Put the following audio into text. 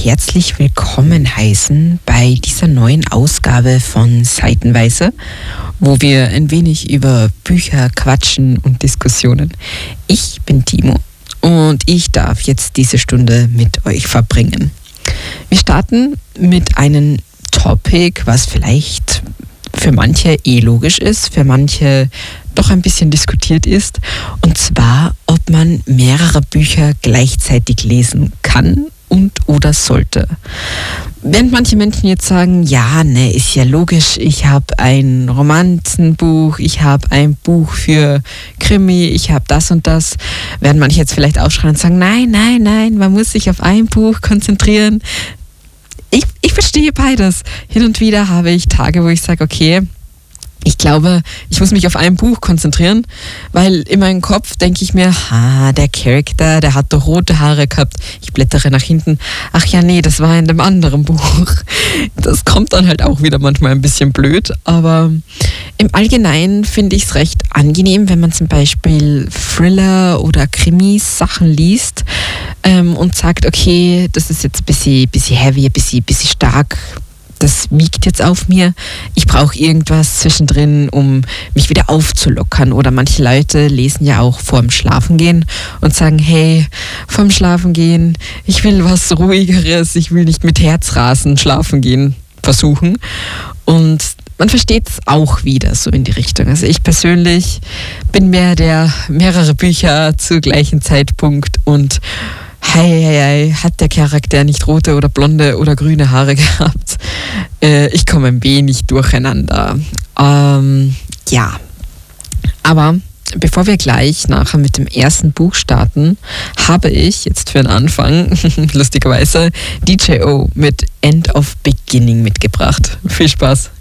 herzlich willkommen heißen bei dieser neuen Ausgabe von Seitenweise, wo wir ein wenig über Bücher quatschen und Diskussionen. Ich bin Timo und ich darf jetzt diese Stunde mit euch verbringen. Wir starten mit einem Topic, was vielleicht für manche logisch ist, für manche doch ein bisschen diskutiert ist, und zwar, ob man mehrere Bücher gleichzeitig lesen kann und oder sollte. Während manche Menschen jetzt sagen, ja, ne, ist ja logisch, ich habe ein Romanzenbuch, ich habe ein Buch für Krimi, ich habe das und das, werden manche jetzt vielleicht aufschreien und sagen, nein, man muss sich auf ein Buch konzentrieren. Ich verstehe beides. Hin und wieder habe ich Tage, wo ich sage, okay, ich glaube, ich muss mich auf ein Buch konzentrieren, weil in meinem Kopf denke ich mir, der Charakter, der hat doch rote Haare gehabt. Ich blättere nach hinten. Ach ja, nee, das war in dem anderen Buch. Das kommt dann halt auch wieder manchmal ein bisschen blöd, aber im Allgemeinen finde ich es recht angenehm, wenn man zum Beispiel Thriller oder Krimis Sachen liest und sagt, okay, das ist jetzt ein bisschen heavy, ein bisschen stark. Das wiegt jetzt auf mir. Ich brauche irgendwas zwischendrin, um mich wieder aufzulockern. Oder manche Leute lesen ja auch vorm Schlafengehen und sagen, hey, vorm Schlafengehen, ich will was Ruhigeres, ich will nicht mit Herzrasen schlafen gehen versuchen. Und man versteht es auch wieder so in die Richtung. Also ich persönlich bin mehr der mehrere Bücher zu gleichen Zeitpunkt und hat der Charakter nicht rote oder blonde oder grüne Haare gehabt? Ich komme ein wenig durcheinander. Ja, aber bevor wir gleich nachher mit dem ersten Buch starten, habe ich jetzt für den Anfang, lustigerweise, DJO mit End of Beginning mitgebracht. Viel Spaß!